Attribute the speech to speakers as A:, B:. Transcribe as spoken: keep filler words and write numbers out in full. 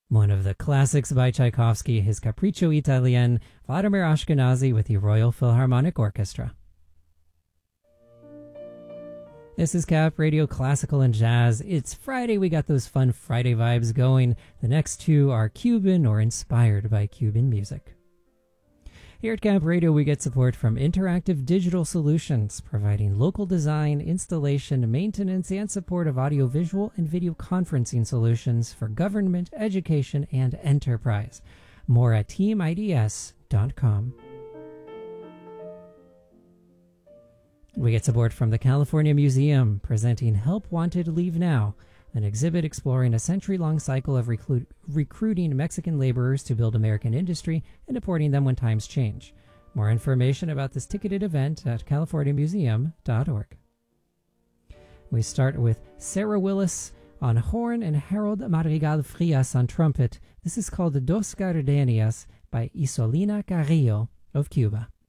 A: One of the classics by Tchaikovsky, his Capriccio Italien, Vladimir Ashkenazy with the Royal Philharmonic Orchestra. This is Cap Radio Classical and Jazz. It's Friday. We got those fun Friday vibes going. The next two are Cuban or inspired by Cuban music. Here at Cap Radio, we get support from Interactive Digital Solutions, providing local design, installation, maintenance, and support of audiovisual and video conferencing solutions for government, education, and enterprise. More at team I D S dot com. We get support from the California Museum, presenting Help Wanted Leave Now, an exhibit exploring a century-long cycle of reclu- recruiting Mexican laborers to build American industry and deporting them when times change. More information about this ticketed event at california museum dot org. We start with Sarah Willis on horn and Harold Madrigal Frias on trumpet. This is called Dos Gardenias by Isolina Carrillo of Cuba.